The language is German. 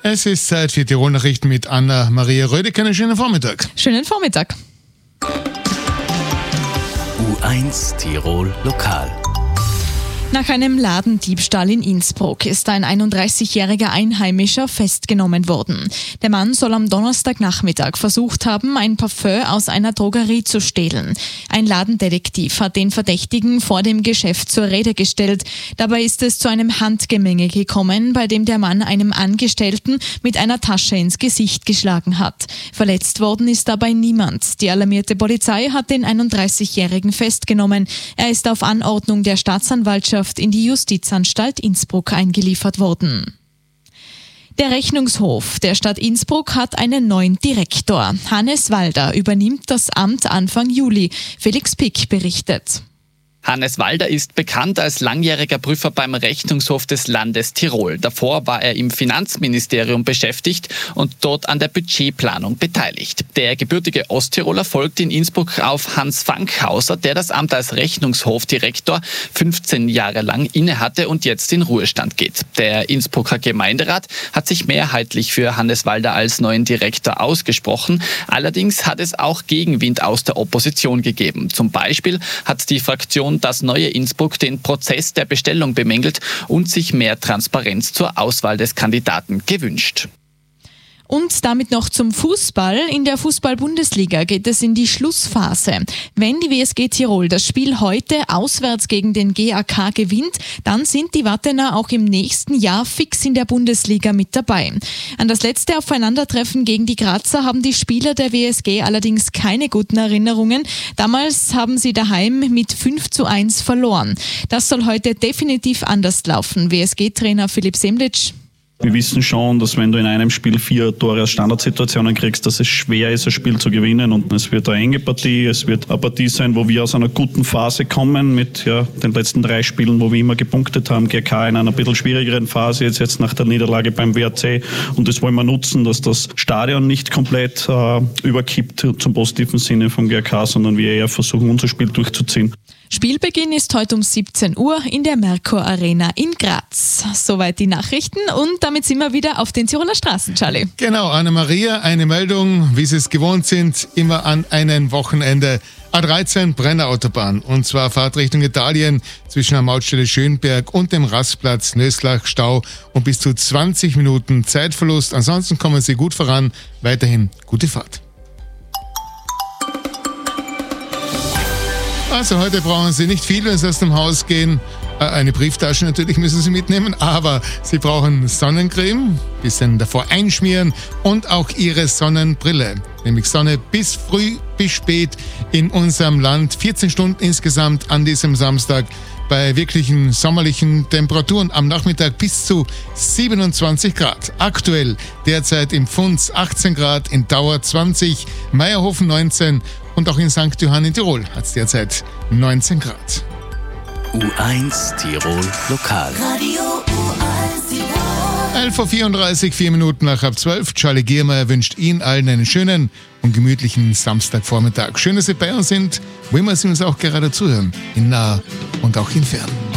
Es ist Zeit für Tirol-Nachrichten mit Anna-Maria Rödeck. Einen schönen Vormittag. Schönen Vormittag. U1 Tirol Lokal. Nach einem Ladendiebstahl in Innsbruck ist ein 31-jähriger Einheimischer festgenommen worden. Der Mann soll am Donnerstagnachmittag versucht haben, ein Parfüm aus einer Drogerie zu stehlen. Ein Ladendetektiv hat den Verdächtigen vor dem Geschäft zur Rede gestellt. Dabei ist es zu einem Handgemenge gekommen, bei dem der Mann einem Angestellten mit einer Tasche ins Gesicht geschlagen hat. Verletzt worden ist dabei niemand. Die alarmierte Polizei hat den 31-jährigen festgenommen. Er ist auf Anordnung der Staatsanwaltschaft in die Justizanstalt Innsbruck eingeliefert worden. Der Rechnungshof der Stadt Innsbruck hat einen neuen Direktor. Hannes Walder übernimmt das Amt Anfang Juli. Felix Pick berichtet. Hannes Walder ist bekannt als langjähriger Prüfer beim Rechnungshof des Landes Tirol. Davor war er im Finanzministerium beschäftigt und dort an der Budgetplanung beteiligt. Der gebürtige Osttiroler folgt in Innsbruck auf Hans Fankhauser, der das Amt als Rechnungshofdirektor 15 Jahre lang innehatte und jetzt in Ruhestand geht. Der Innsbrucker Gemeinderat hat sich mehrheitlich für Hannes Walder als neuen Direktor ausgesprochen. Allerdings hat es auch Gegenwind aus der Opposition gegeben. Zum Beispiel hat die Fraktion Das Neue Innsbruck den Prozess der Bestellung bemängelt und sich mehr Transparenz zur Auswahl des Kandidaten gewünscht. Und damit noch zum Fußball. In der Fußball-Bundesliga geht es in die Schlussphase. Wenn die WSG Tirol das Spiel heute auswärts gegen den GAK gewinnt, dann sind die Wattener auch im nächsten Jahr fix in der Bundesliga mit dabei. An das letzte Aufeinandertreffen gegen die Grazer haben die Spieler der WSG allerdings keine guten Erinnerungen. Damals haben sie daheim mit 5:1 verloren. Das soll heute definitiv anders laufen. WSG-Trainer Philipp Semlitsch: Wir wissen schon, dass wenn du in einem Spiel 4 Tore aus Standardsituationen kriegst, dass es schwer ist, ein Spiel zu gewinnen. Und es wird eine enge Partie. Es wird eine Partie sein, wo wir aus einer guten Phase kommen mit den letzten 3 Spielen, wo wir immer gepunktet haben. GK in einer bisschen schwierigeren Phase, jetzt nach der Niederlage beim WRC. Und das wollen wir nutzen, dass das Stadion nicht komplett überkippt zum positiven Sinne vom GK, sondern wir eher versuchen, unser Spiel durchzuziehen. Spielbeginn ist heute um 17 Uhr in der Merkur Arena in Graz. Soweit die Nachrichten und damit sind wir wieder auf den Tiroler Straßen, Charlie. Genau, Anna-Maria, eine Meldung, wie Sie es gewohnt sind, immer an einem Wochenende. A13 Brennerautobahn, und zwar Fahrtrichtung Italien zwischen der Mautstelle Schönberg und dem Rastplatz Nöslach Stau und bis zu 20 Minuten Zeitverlust. Ansonsten kommen Sie gut voran. Weiterhin gute Fahrt. Also heute brauchen Sie nicht viel, wenn Sie aus dem Haus gehen. Eine Brieftasche natürlich müssen Sie mitnehmen, aber Sie brauchen Sonnencreme, bisschen davor einschmieren und auch Ihre Sonnenbrille. Nämlich Sonne bis früh, bis spät in unserem Land. 14 Stunden insgesamt an diesem Samstag bei wirklichen sommerlichen Temperaturen. Am Nachmittag bis zu 27 Grad. Aktuell derzeit im Pfunds 18 Grad, in Dauer 20, Meierhofen 19 und auch in St. Johann in Tirol hat es derzeit 19 Grad. U1 Tirol Lokal. Radio U1 Tirol. 11:34 Uhr, 4 Minuten nach halb 12. Charlie Giermeier wünscht Ihnen allen einen schönen und gemütlichen Samstagvormittag. Schön, dass Sie bei uns sind, wo immer Sie uns auch gerade zuhören, in nah und auch in fern.